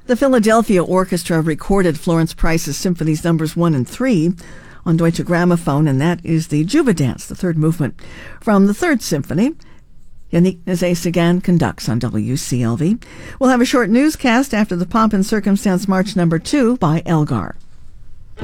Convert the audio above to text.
The Philadelphia Orchestra recorded Florence Price's symphonies numbers 1 and 3 on Deutsche Grammophon, and that is the Juba Dance, the third movement from the Third Symphony. Yannick Nézet-Séguin conducts on WCLV. We'll have a short newscast after the Pomp and Circumstance March number 2 by Elgar.